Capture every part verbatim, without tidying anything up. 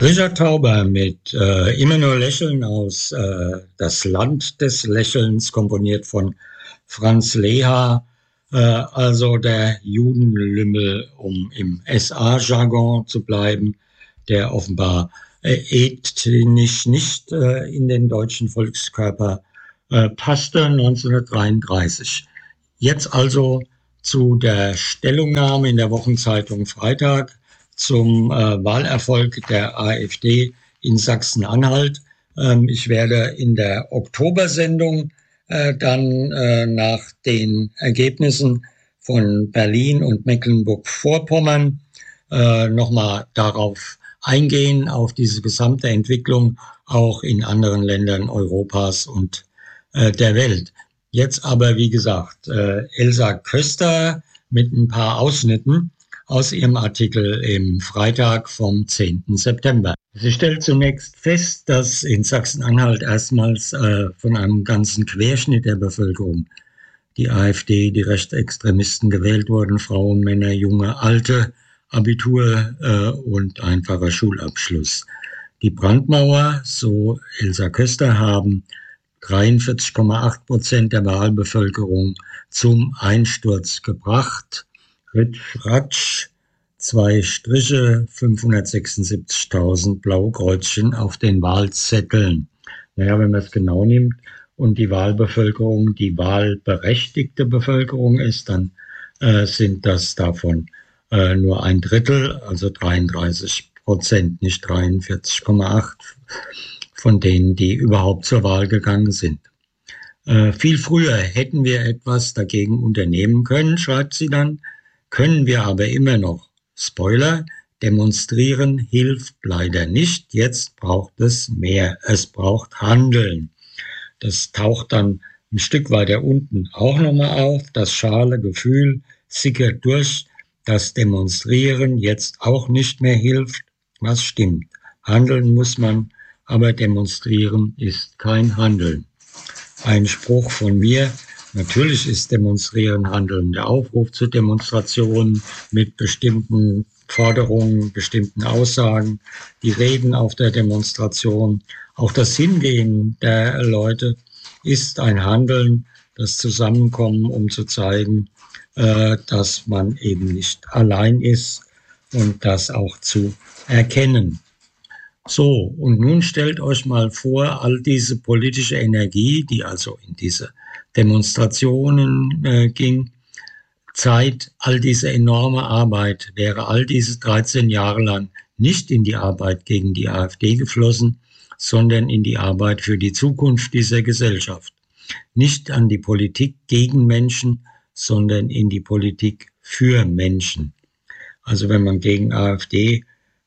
Richard Tauber mit äh, Immer nur Lächeln aus äh, Das Land des Lächelns, komponiert von Franz Leha, äh, also der Judenlümmel, um im S A-Jargon zu bleiben, der offenbar äh, ethnisch nicht äh, in den deutschen Volkskörper äh, passte, neunzehnhundertdreiunddreißig. Jetzt also zu der Stellungnahme in der Wochenzeitung Freitag zum äh, Wahlerfolg der AfD in Sachsen-Anhalt. Ähm, ich werde in der Oktobersendung äh, dann äh, nach den Ergebnissen von Berlin und Mecklenburg-Vorpommern äh, nochmal darauf eingehen, auf diese gesamte Entwicklung auch in anderen Ländern Europas und äh, der Welt. Jetzt aber, wie gesagt, äh, Elsa Köster mit ein paar Ausschnitten aus ihrem Artikel im Freitag vom zehnten September. Sie stellt zunächst fest, dass in Sachsen-Anhalt erstmals äh, von einem ganzen Querschnitt der Bevölkerung die AfD, die Rechtsextremisten gewählt wurden, Frauen, Männer, Junge, Alte, Abitur äh, und einfacher Schulabschluss. Die Brandmauer, so Elsa Köster, haben dreiundvierzig Komma acht Prozent der Wahlbevölkerung zum Einsturz gebracht. Ritsch, Ratsch, zwei Striche, fünfhundertsechsundsiebzigtausend blaue Kreuzchen auf den Wahlzetteln. Naja, wenn man es genau nimmt und die Wahlbevölkerung die wahlberechtigte Bevölkerung ist, dann äh, sind das davon äh, nur ein Drittel, also dreiunddreißig Prozent, nicht dreiundvierzig Komma acht von denen, die überhaupt zur Wahl gegangen sind. Äh, viel früher hätten wir etwas dagegen unternehmen können, schreibt sie dann, können wir aber immer noch. Spoiler, demonstrieren hilft leider nicht. Jetzt braucht es mehr. Es braucht Handeln. Das taucht dann ein Stück weiter unten auch nochmal auf. Das schale Gefühl sickert durch, dass Demonstrieren jetzt auch nicht mehr hilft. Was stimmt? Handeln muss man, aber demonstrieren ist kein Handeln. Ein Spruch von mir: Natürlich ist Demonstrieren Handeln. Der Aufruf zu Demonstrationen mit bestimmten Forderungen, bestimmten Aussagen, die Reden auf der Demonstration, auch das Hingehen der Leute ist ein Handeln, das Zusammenkommen, um zu zeigen, äh, dass man eben nicht allein ist und das auch zu erkennen. So, und nun stellt euch mal vor, all diese politische Energie, die also in diese Demonstrationen äh, ging, Zeit, all diese enorme Arbeit, wäre all diese dreizehn Jahre lang nicht in die Arbeit gegen die AfD geflossen, sondern in die Arbeit für die Zukunft dieser Gesellschaft. Nicht an die Politik gegen Menschen, sondern in die Politik für Menschen. Also wenn man gegen AfD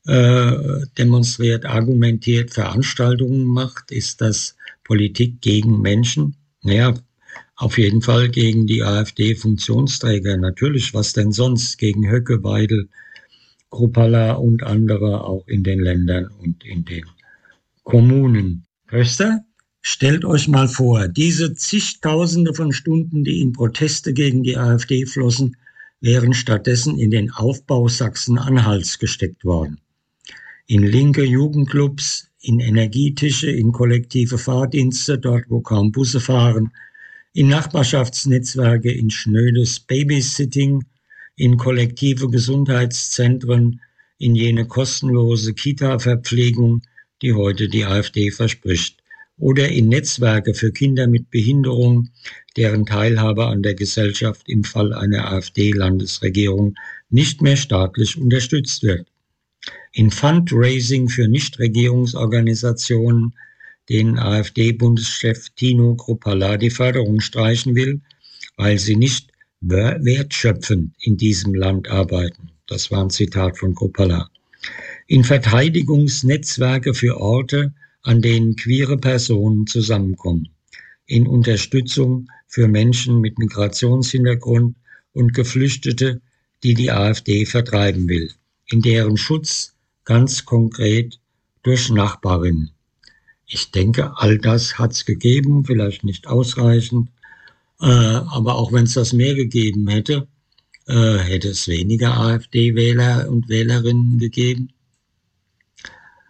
äh, demonstriert, argumentiert, Veranstaltungen macht, ist das Politik gegen Menschen? Naja, auf jeden Fall gegen die AfD-Funktionsträger. Natürlich, was denn sonst? Gegen Höcke, Weidel, Kruppalla und andere auch in den Ländern und in den Kommunen. Köster, stellt euch mal vor, diese zigtausende von Stunden, die in Proteste gegen die AfD flossen, wären stattdessen in den Aufbau Sachsen-Anhalts gesteckt worden. In linke Jugendclubs, in Energietische, in kollektive Fahrdienste, dort wo kaum Busse fahren, in Nachbarschaftsnetzwerke, in schnödes Babysitting, in kollektive Gesundheitszentren, in jene kostenlose Kita-Verpflegung, die heute die AfD verspricht, oder in Netzwerke für Kinder mit Behinderung, deren Teilhabe an der Gesellschaft im Fall einer AfD-Landesregierung nicht mehr staatlich unterstützt wird. In Fundraising für Nichtregierungsorganisationen, denen AfD-Bundeschef Tino Kruppalla die Förderung streichen will, weil sie nicht wertschöpfend in diesem Land arbeiten. Das war ein Zitat von Kruppalla. In Verteidigungsnetzwerke für Orte, an denen queere Personen zusammenkommen. In Unterstützung für Menschen mit Migrationshintergrund und Geflüchtete, die die AfD vertreiben will. In deren Schutz ganz konkret durch Nachbarinnen. Ich denke, all das hat es gegeben, vielleicht nicht ausreichend, äh, aber auch wenn es das mehr gegeben hätte, äh, hätte es weniger AfD-Wähler und Wählerinnen gegeben.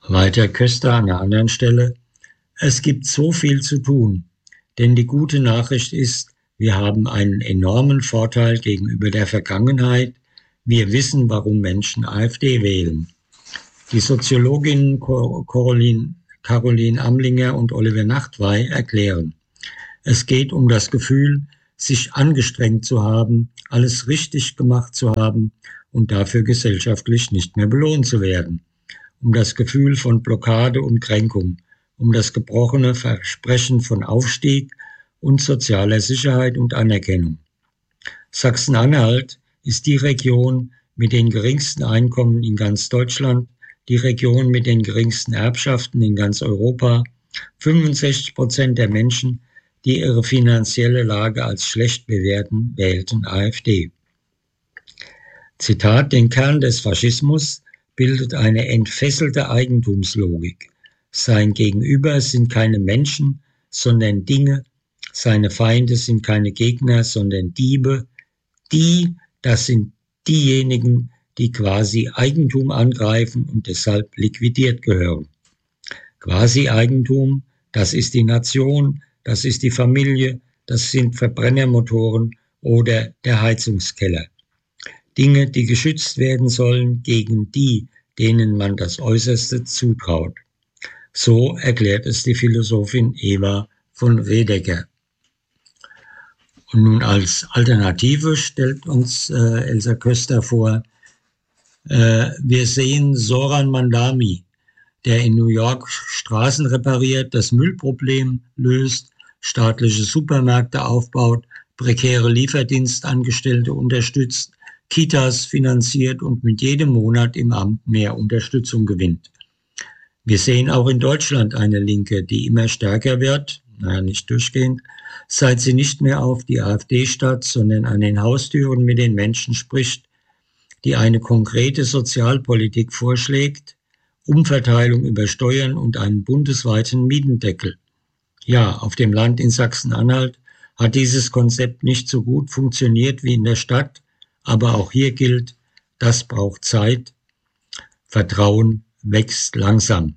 Weiter Köster an einer anderen Stelle: Es gibt so viel zu tun, denn die gute Nachricht ist, wir haben einen enormen Vorteil gegenüber der Vergangenheit. Wir wissen, warum Menschen AfD wählen. Die Soziologinnen Caroline, Caroline Amlinger und Oliver Nachtwey erklären: Es geht um das Gefühl, sich angestrengt zu haben, alles richtig gemacht zu haben und dafür gesellschaftlich nicht mehr belohnt zu werden. Um das Gefühl von Blockade und Kränkung, um das gebrochene Versprechen von Aufstieg und sozialer Sicherheit und Anerkennung. Sachsen-Anhalt ist die Region mit den geringsten Einkommen in ganz Deutschland, die Region mit den geringsten Erbschaften in ganz Europa. fünfundsechzig Prozent der Menschen, die ihre finanzielle Lage als schlecht bewerten, wählten AfD. Zitat: Den Kern des Faschismus bildet eine entfesselte Eigentumslogik. Sein Gegenüber sind keine Menschen, sondern Dinge. Seine Feinde sind keine Gegner, sondern Diebe. Die, das sind diejenigen, die quasi Eigentum angreifen und deshalb liquidiert gehören. Quasi Eigentum, das ist die Nation, das ist die Familie, das sind Verbrennermotoren oder der Heizungskeller. Dinge, die geschützt werden sollen gegen die, denen man das Äußerste zutraut. So erklärt es die Philosophin Eva von Redeker. Und nun als Alternative stellt uns äh, Elsa Köster vor, äh, wir sehen Zoran Mandami, der in New York Straßen repariert, das Müllproblem löst, staatliche Supermärkte aufbaut, prekäre Lieferdienstangestellte unterstützt, Kitas finanziert und mit jedem Monat im Amt mehr Unterstützung gewinnt. Wir sehen auch in Deutschland eine Linke, die immer stärker wird, naja, nicht durchgehend, seit sie nicht mehr auf die AfD starrt, sondern an den Haustüren mit den Menschen spricht, die eine konkrete Sozialpolitik vorschlägt, Umverteilung über Steuern und einen bundesweiten Mietendeckel. Ja, auf dem Land in Sachsen-Anhalt hat dieses Konzept nicht so gut funktioniert wie in der Stadt, aber auch hier gilt, das braucht Zeit. Vertrauen wächst langsam.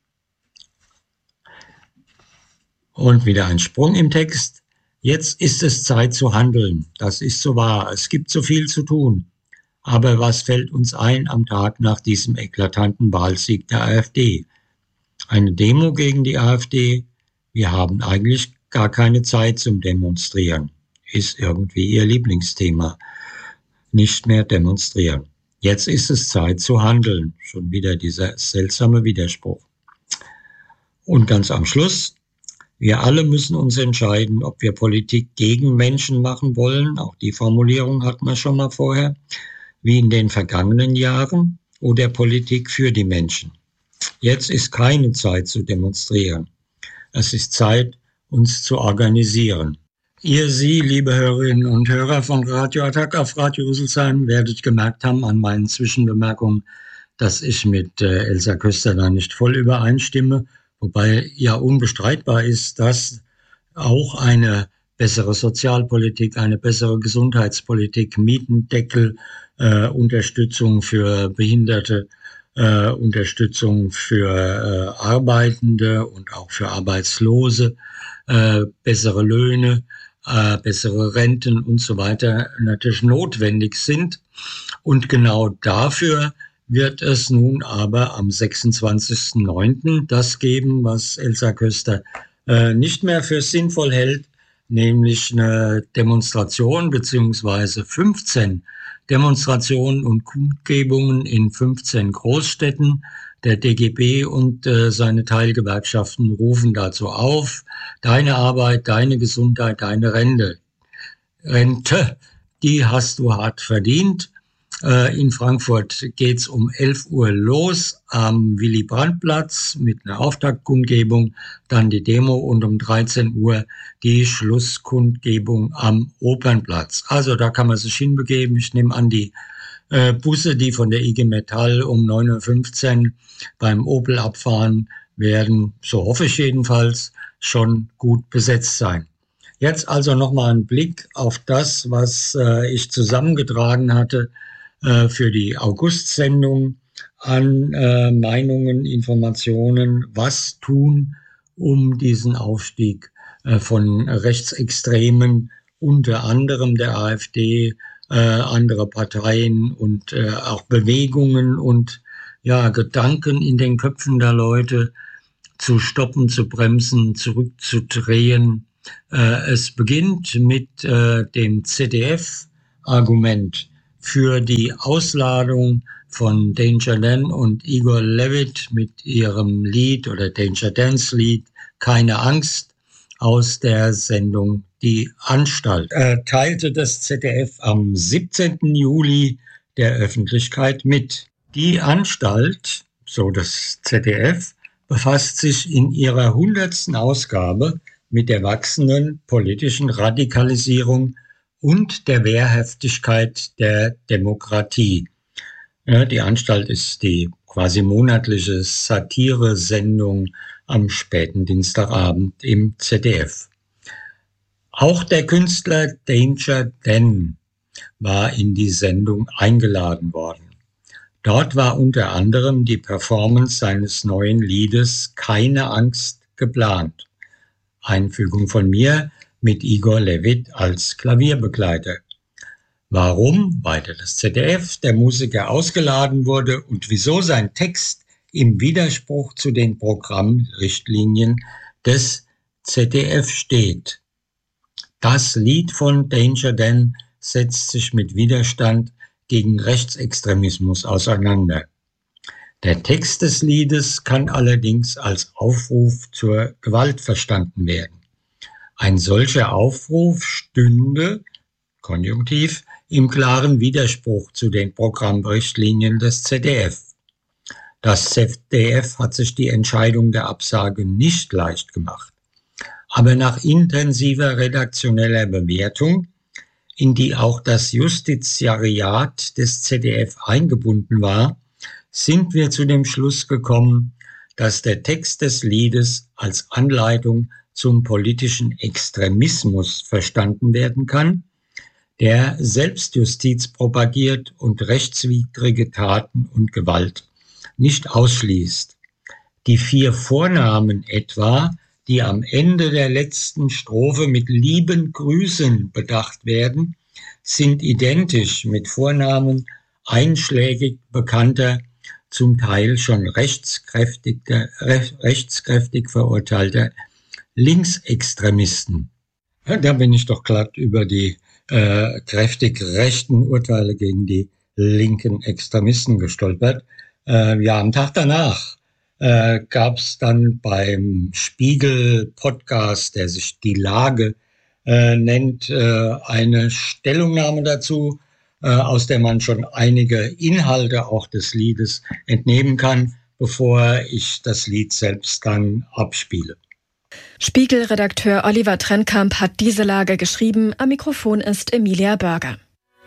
Und wieder ein Sprung im Text. Jetzt ist es Zeit zu handeln. Das ist so wahr. Es gibt so viel zu tun. Aber was fällt uns ein am Tag nach diesem eklatanten Wahlsieg der AfD? Eine Demo gegen die AfD? Wir haben eigentlich gar keine Zeit zum Demonstrieren. Ist irgendwie ihr Lieblingsthema. Nicht mehr demonstrieren. Jetzt ist es Zeit zu handeln. Schon wieder dieser seltsame Widerspruch. Und ganz am Schluss: Wir alle müssen uns entscheiden, ob wir Politik gegen Menschen machen wollen. Auch die Formulierung hatten wir schon mal vorher. Wie in den vergangenen Jahren, oder Politik für die Menschen. Jetzt ist keine Zeit zu demonstrieren. Es ist Zeit, uns zu organisieren. Ihr, Sie, liebe Hörerinnen und Hörer von Radio Attac auf Radio Rüsselsheim, werdet gemerkt haben an meinen Zwischenbemerkungen, dass ich mit äh, Elsa Köster da nicht voll übereinstimme, wobei ja unbestreitbar ist, dass auch eine bessere Sozialpolitik, eine bessere Gesundheitspolitik, Mietendeckel, äh, Unterstützung für Behinderte, äh, Unterstützung für äh, Arbeitende und auch für Arbeitslose, äh, bessere Löhne, äh, bessere Renten und so weiter natürlich notwendig sind. Und genau dafür wird es nun aber am sechsundzwanzigsten neunten das geben, was Elsa Köster äh, nicht mehr für sinnvoll hält, nämlich eine Demonstration beziehungsweise fünfzehn Demonstrationen und Kundgebungen in fünfzehn Großstädten. Der D G B und äh, seine Teilgewerkschaften rufen dazu auf: Deine Arbeit, deine Gesundheit, deine Rente, Rente, die hast du hart verdient. Äh, in Frankfurt geht's um elf Uhr los am Willy-Brandt-Platz mit einer Auftaktkundgebung, dann die Demo und um dreizehn Uhr die Schlusskundgebung am Opernplatz. Also da kann man sich hinbegeben. Ich nehme an, die äh, Busse, die von der I G Metall um neun Uhr fünfzehn beim Opel abfahren, werden, so hoffe ich jedenfalls, schon gut besetzt sein. Jetzt also nochmal ein Blick auf das, was äh, ich zusammengetragen hatte äh, für die August-Sendung. an äh, Meinungen, Informationen, was tun, um diesen Aufstieg äh, von Rechtsextremen, unter anderem der AfD, äh, andere Parteien und äh, auch Bewegungen und ja, Gedanken in den Köpfen der Leute zu stoppen, zu bremsen, zurückzudrehen. Äh, es beginnt mit äh, dem Z D F-Argument für die Ausladung von Danger Dan und Igor Levit mit ihrem Lied oder Danger Dans Lied Keine Angst aus der Sendung Die Anstalt. Er teilte das Z D F am siebzehnten Juli der Öffentlichkeit mit. Die Anstalt, so das Z D F, befasst sich in ihrer hundertsten Ausgabe mit der wachsenden politischen Radikalisierung und der Wehrhaftigkeit der Demokratie. Ja, die Anstalt ist die quasi monatliche Satire-Sendung am späten Dienstagabend im Z D F. Auch der Künstler Danger Dan war in die Sendung eingeladen worden. Dort war unter anderem die Performance seines neuen Liedes Keine Angst geplant. Einfügung von mir mit Igor Levit als Klavierbegleiter. Warum, weiter das Z D F, der Musiker ausgeladen wurde und wieso sein Text im Widerspruch zu den Programmrichtlinien des Z D F steht. Das Lied von Danger Dan setzt sich mit Widerstand gegen Rechtsextremismus auseinander. Der Text des Liedes kann allerdings als Aufruf zur Gewalt verstanden werden. Ein solcher Aufruf stünde, Konjunktiv, im klaren Widerspruch zu den Programmrichtlinien des Z D F. Das Z D F hat sich die Entscheidung der Absage nicht leicht gemacht. Aber nach intensiver redaktioneller Bewertung, in die auch das Justiziariat des Z D F eingebunden war, sind wir zu dem Schluss gekommen, dass der Text des Liedes als Anleitung zum politischen Extremismus verstanden werden kann, der Selbstjustiz propagiert und rechtswidrige Taten und Gewalt nicht ausschließt. Die vier Vornamen etwa, die am Ende der letzten Strophe mit lieben Grüßen bedacht werden, sind identisch mit Vornamen einschlägig bekannter, zum Teil schon rechtskräftig, rechtskräftig verurteilter Linksextremisten. Da bin ich doch glatt über die äh, kräftig rechten Urteile gegen die linken Extremisten gestolpert. Äh, ja, am Tag danach äh, gab es dann beim Spiegel-Podcast, der sich Die Lage äh, nennt, äh, eine Stellungnahme dazu, äh, aus der man schon einige Inhalte auch des Liedes entnehmen kann, bevor ich das Lied selbst dann abspiele. Spiegel-Redakteur Oliver Trennkamp hat diese Lage geschrieben. Am Mikrofon ist Emilia Börger.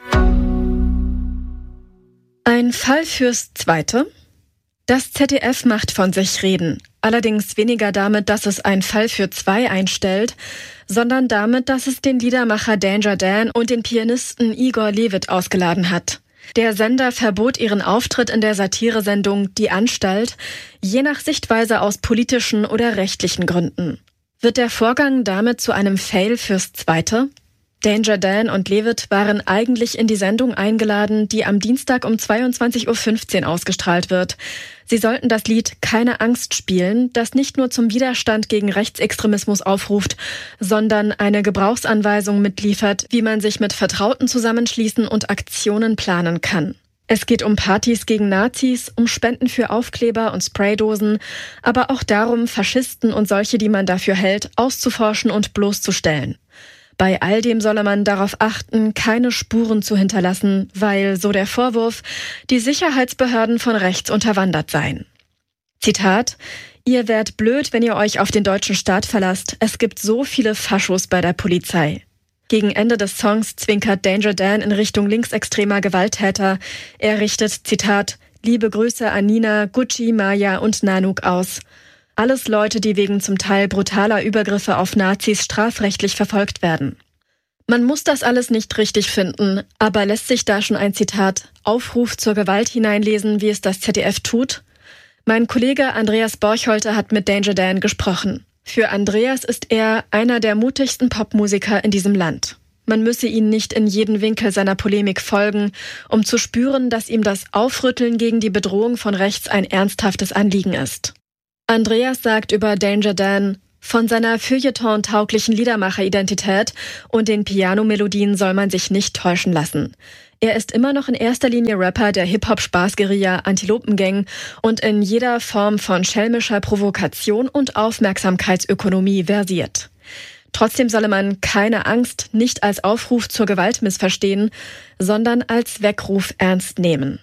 Ein Fall fürs Zweite. Das Z D F macht von sich reden. Allerdings weniger damit, dass es einen Fall für zwei einstellt, sondern damit, dass es den Liedermacher Danger Dan und den Pianisten Igor Levit ausgeladen hat. Der Sender verbot ihren Auftritt in der Satiresendung Die Anstalt, je nach Sichtweise aus politischen oder rechtlichen Gründen. Wird der Vorgang damit zu einem Fail fürs Zweite? Danger Dan und Levit waren eigentlich in die Sendung eingeladen, die am Dienstag um zweiundzwanzig Uhr fünfzehn ausgestrahlt wird. Sie sollten das Lied Keine Angst spielen, das nicht nur zum Widerstand gegen Rechtsextremismus aufruft, sondern eine Gebrauchsanweisung mitliefert, wie man sich mit Vertrauten zusammenschließen und Aktionen planen kann. Es geht um Partys gegen Nazis, um Spenden für Aufkleber und Spraydosen, aber auch darum, Faschisten und solche, die man dafür hält, auszuforschen und bloßzustellen. Bei all dem solle man darauf achten, keine Spuren zu hinterlassen, weil, so der Vorwurf, die Sicherheitsbehörden von rechts unterwandert seien. Zitat: Ihr wärt blöd, wenn ihr euch auf den deutschen Staat verlasst. Es gibt so viele Faschos bei der Polizei. Gegen Ende des Songs zwinkert Danger Dan in Richtung linksextremer Gewalttäter. Er richtet, Zitat, liebe Grüße an Nina, Gucci, Maya und Nanook aus. Alles Leute, die wegen zum Teil brutaler Übergriffe auf Nazis strafrechtlich verfolgt werden. Man muss das alles nicht richtig finden, aber lässt sich da schon ein Zitat Aufruf zur Gewalt hineinlesen, wie es das Z D F tut? Mein Kollege Andreas Borcholter hat mit Danger Dan gesprochen. Für Andreas ist er einer der mutigsten Popmusiker in diesem Land. Man müsse ihn nicht in jeden Winkel seiner Polemik folgen, um zu spüren, dass ihm das Aufrütteln gegen die Bedrohung von rechts ein ernsthaftes Anliegen ist. Andreas sagt über Danger Dan: Von seiner Feuilleton-tauglichen Liedermacher-Identität und den Piano-Melodien soll man sich nicht täuschen lassen. Er ist immer noch in erster Linie Rapper der Hip-Hop-Spaßguerilla Antilopengang und in jeder Form von schelmischer Provokation und Aufmerksamkeitsökonomie versiert. Trotzdem solle man keine Angst nicht als Aufruf zur Gewalt missverstehen, sondern als Weckruf ernst nehmen.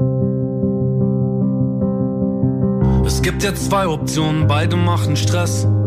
Es gibt jetzt zwei Optionen, beide machen Stress.